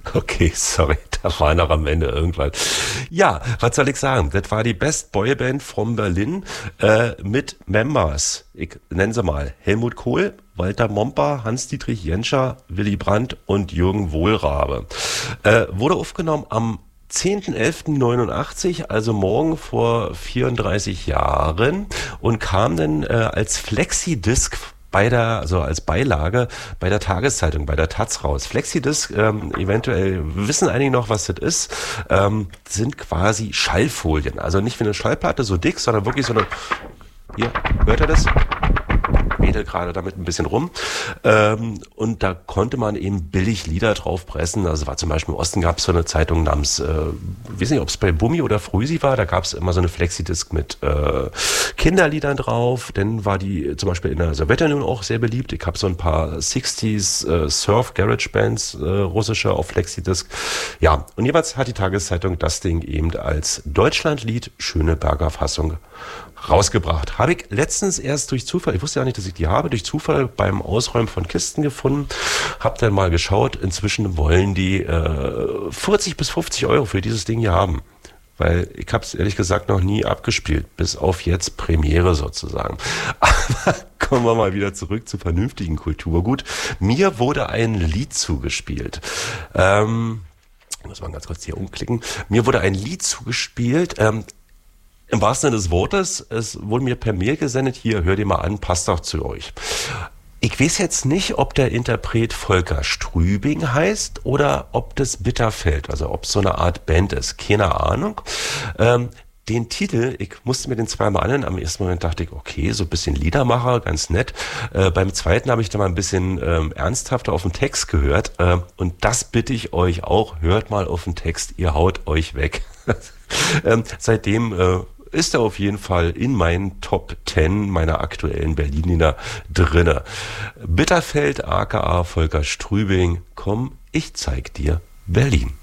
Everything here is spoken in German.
Okay, sorry, da war noch am Ende irgendwas. Ja, was soll ich sagen? Das war die Best Boyband from Berlin mit Members. Ich nenne sie mal Helmut Kohl, Walter Momper, Hans-Dietrich Genscher, Willy Brandt und Jürgen Wohlrabe. Wurde aufgenommen am 10.11.89, also morgen vor 34 Jahren und kam dann als Flexidisc also als Beilage bei der Tageszeitung, bei der Taz raus. Flexidisc, eventuell wissen einige noch, was das ist, sind quasi Schallfolien. Also nicht wie eine Schallplatte so dick, sondern wirklich so eine, hier, hört ihr das? Wedel gerade damit ein bisschen rum. Und da konnte man eben billig Lieder drauf pressen. Also war zum Beispiel im Osten gab es so eine Zeitung namens, ich weiß nicht, ob es bei Bummi oder Früsi war, da gab es immer so eine Flexidisc mit Kinderliedern drauf. Dann war die zum Beispiel in der Sowjetunion auch sehr beliebt. Ich habe so ein paar 60s Surf Garage Bands russische auf Flexidisc. Ja, und jeweils hat die Tageszeitung das Ding eben als Deutschlandlied Schöneberger Fassung rausgebracht. Habe ich letztens erst durch Zufall, ich wusste ja nicht, dass ich die habe, durch Zufall beim Ausräumen von Kisten gefunden, habe dann mal geschaut, inzwischen wollen die 40 bis 50 Euro für dieses Ding hier haben. Weil ich habe es ehrlich gesagt noch nie abgespielt, bis auf jetzt Premiere sozusagen. Aber kommen wir mal wieder zurück zur vernünftigen Kulturgut. Mir wurde ein Lied zugespielt. Muss man ganz kurz hier umklicken. Mir wurde ein Lied zugespielt, im wahrsten Sinne des Wortes, es wurde mir per Mail gesendet, hier, hör dir mal an, passt doch zu euch. Ich weiß jetzt nicht, ob der Interpret Volker Strübing heißt oder ob das Bitterfeld, also ob es so eine Art Band ist, keine Ahnung. Den Titel, ich musste mir den zweimal anhören, am ersten Moment dachte ich, okay, so ein bisschen Liedermacher, ganz nett. Beim zweiten habe ich dann mal ein bisschen ernsthafter auf den Text gehört und das bitte ich euch auch, hört mal auf den Text, ihr haut euch weg. Seitdem ist er auf jeden Fall in meinen Top 10 meiner aktuellen Berliner drinne. Bitterfeld, aka Volker Strübing, komm, ich zeig dir Berlin.